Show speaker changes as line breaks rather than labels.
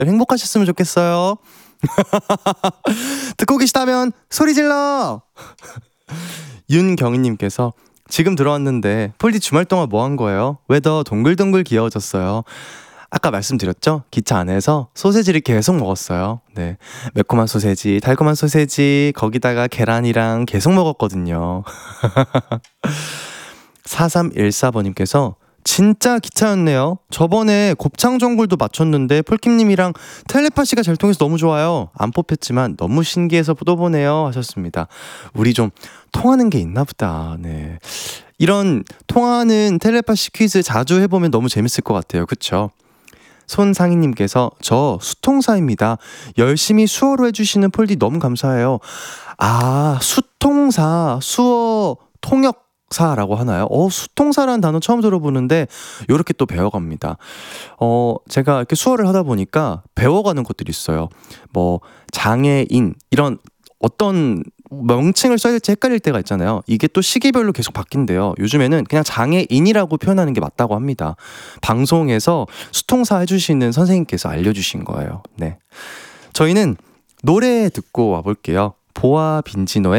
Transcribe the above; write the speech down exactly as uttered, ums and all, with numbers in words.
행복하셨으면 좋겠어요. 듣고 계시다면 소리 질러. 윤경희님께서 지금 들어왔는데 폴디 주말 동안 뭐 한 거예요? 왜 더 동글동글 귀여워졌어요? 아까 말씀드렸죠? 기차 안에서 소세지를 계속 먹었어요. 네, 매콤한 소세지, 달콤한 소세지, 거기다가 계란이랑 계속 먹었거든요. 사삼일사번님께서 진짜 기차였네요. 저번에 곱창 전골도 맞췄는데 폴킴님이랑 텔레파시가 잘 통해서 너무 좋아요. 안 뽑혔지만 너무 신기해서 또 보네요 하셨습니다. 우리 좀 통하는 게 있나 보다. 네, 이런 통하는 텔레파시 퀴즈 자주 해보면 너무 재밌을 것 같아요. 그쵸? 손상희님께서 저 수통사입니다. 열심히 수어로 해주시는 폴디 너무 감사해요. 아, 수통사, 수어 통역사라고 하나요? 어, 수통사라는 단어 처음 들어보는데 요렇게 또 배워갑니다. 어, 제가 이렇게 수어를 하다 보니까 배워가는 것들이 있어요. 뭐 장애인 이런 어떤 명칭을 써야 될지 헷갈릴 때가 있잖아요. 이게 또 시기별로 계속 바뀐대요. 요즘에는 그냥 장애인이라고 표현하는 게 맞다고 합니다. 방송에서 수통사 해주시는 선생님께서 알려주신 거예요. 네, 저희는 노래 듣고 와볼게요. 보아 빈지노의